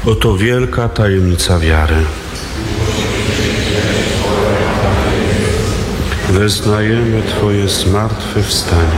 Oto wielka tajemnica wiary. Wyznajemy Twoje zmartwychwstanie.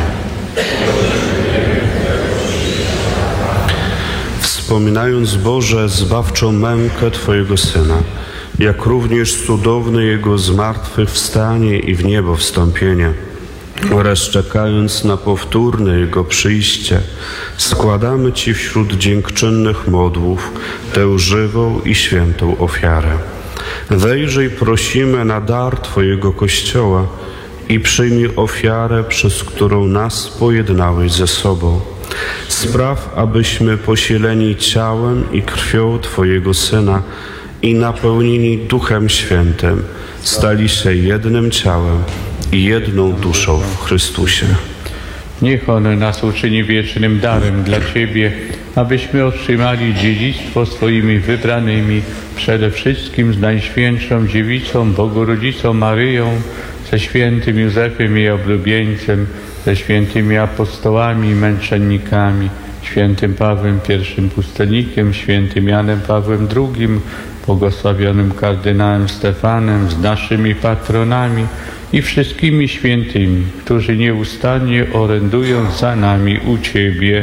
Wspominając, Boże, zbawczą mękę Twojego Syna, jak również cudowne Jego zmartwychwstanie i w niebo wstąpienie, oraz czekając na powtórne Jego przyjście, składamy Ci wśród dziękczynnych modłów tę żywą i świętą ofiarę. Wejrzyj, prosimy, na dar Twojego Kościoła i przyjmij ofiarę, przez którą nas pojednałeś ze sobą. Spraw, abyśmy posileni ciałem i krwią Twojego Syna i napełnieni Duchem Świętym stali się jednym ciałem i jedną duszą w Chrystusie. Niech On nas uczyni wiecznym darem dla Ciebie, abyśmy otrzymali dziedzictwo swoimi wybranymi, przede wszystkim z Najświętszą Dziewicą, Bogorodzicą Maryją, ze świętym Józefem jej oblubieńcem, ze świętymi apostołami i męczennikami, świętym Pawłem I pustelnikiem, świętym Janem Pawłem II, błogosławionym kardynałem Stefanem, z naszymi patronami i wszystkimi świętymi, którzy nieustannie orędują za nami u Ciebie.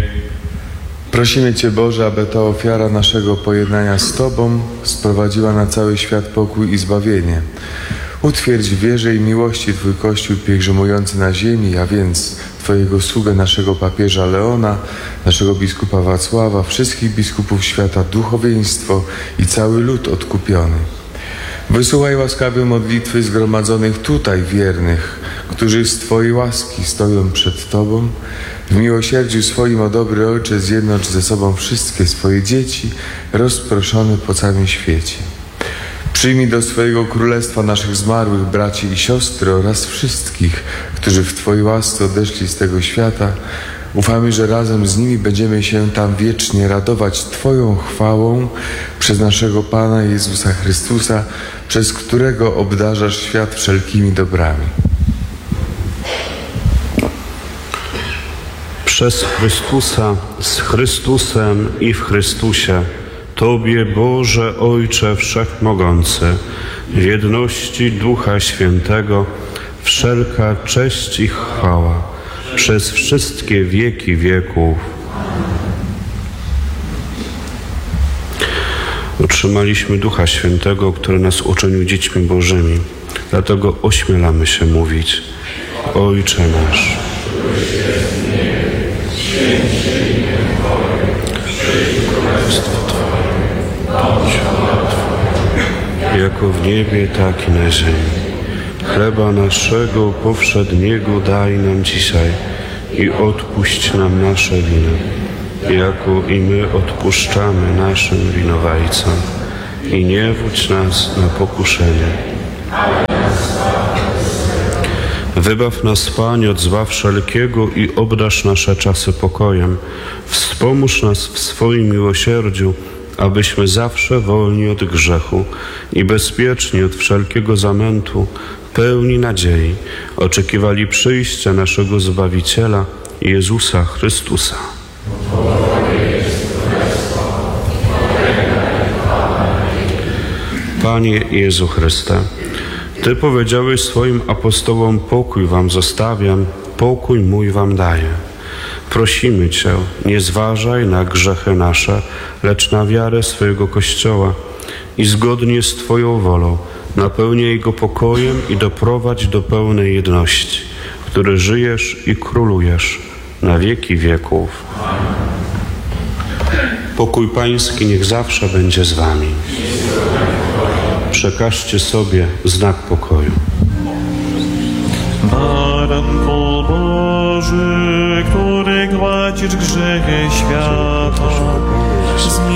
Prosimy Cię, Boże, aby ta ofiara naszego pojednania z Tobą sprowadziła na cały świat pokój i zbawienie. Utwierdź w wierze i miłości Twój Kościół pielgrzymujący na ziemi, a więc Twojego sługę, naszego papieża Leona, naszego biskupa Wacława, wszystkich biskupów świata, duchowieństwo i cały lud odkupiony. Wysłuchaj łaskawie modlitwy zgromadzonych tutaj wiernych, którzy z Twojej łaski stoją przed Tobą. W miłosierdziu swoim, o dobry Ojcze, zjednocz ze sobą wszystkie swoje dzieci rozproszone po całym świecie. Przyjmij do swojego królestwa naszych zmarłych braci i siostry oraz wszystkich, którzy w Twojej łasce odeszli z tego świata. Ufamy, że razem z nimi będziemy się tam wiecznie radować Twoją chwałą przez naszego Pana Jezusa Chrystusa, przez którego obdarzasz świat wszelkimi dobrami. Przez Chrystusa, z Chrystusem i w Chrystusie, Tobie, Boże Ojcze Wszechmogący, w jedności Ducha Świętego, wszelka cześć i chwała przez wszystkie wieki wieków. Otrzymaliśmy Ducha Świętego, który nas uczynił dziećmi Bożymi. Dlatego ośmielamy się mówić: Ojcze nasz, jako w niebie, tak i na ziemi. Chleba naszego powszedniego daj nam dzisiaj i odpuść nam nasze winy, jako i my odpuszczamy naszym winowajcom. I nie wódź nas na pokuszenie. Wybaw nas, Panie, od zła wszelkiego i obdarz nasze czasy pokojem. Wspomóż nas w swoim miłosierdziu, abyśmy zawsze wolni od grzechu i bezpieczni od wszelkiego zamętu, pełni nadziei, oczekiwali przyjścia naszego Zbawiciela, Jezusa Chrystusa. Panie Jezu Chryste, Ty powiedziałeś swoim apostołom: pokój wam zostawiam, pokój mój wam daję. Prosimy Cię, nie zważaj na grzechy nasze, lecz na wiarę swojego Kościoła i zgodnie z Twoją wolą napełniaj go pokojem i doprowadź do pełnej jedności, który żyjesz i królujesz na wieki wieków. Pokój Pański niech zawsze będzie z Wami. Przekażcie sobie znak pokoju. Baranku Boży, który gładzisz grzechy świata,